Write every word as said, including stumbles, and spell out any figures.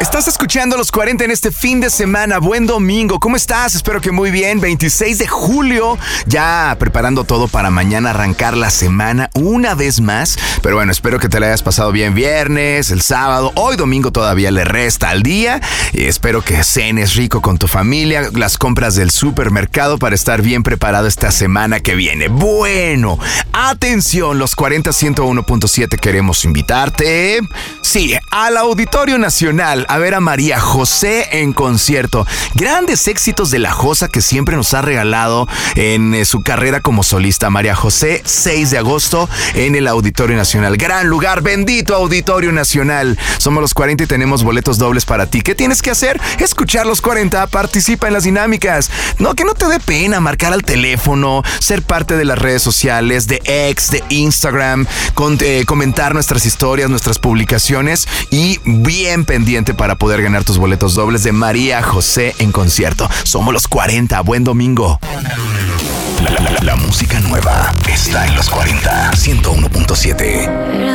Estás escuchando Los cuarenta en este fin de semana. Buen domingo. ¿Cómo estás? Espero que muy bien. veintiséis de julio. Ya preparando todo para mañana arrancar la semana una vez más. Pero bueno, espero que te la hayas pasado bien viernes, el sábado. Hoy domingo todavía le resta al día. Y espero que cenes rico con tu familia. Las compras del supermercado para estar bien preparado esta semana que viene. Bueno, atención. Los cuarenta ciento uno punto siete queremos invitarte. Sí, al Auditorio Nacional a ver a María José en concierto. Grandes éxitos de La Josa que siempre nos ha regalado en eh, su carrera como solista. María José, seis de agosto en el Auditorio Nacional. Gran lugar, bendito Auditorio Nacional. Somos Los cuarenta y tenemos boletos dobles para ti. ¿Qué tienes que hacer? Escuchar Los cuarenta, participa en las dinámicas. No, que no te dé pena marcar al teléfono, ser parte de las redes sociales, de X, de Instagram, con, eh, comentar nuestras historias, nuestras publicaciones y bien pendiente para poder ganar tus boletos dobles de María José en concierto. Somos Los cuarenta. Buen domingo. La, la, la, la música nueva está en Los cuarenta, ciento uno punto siete.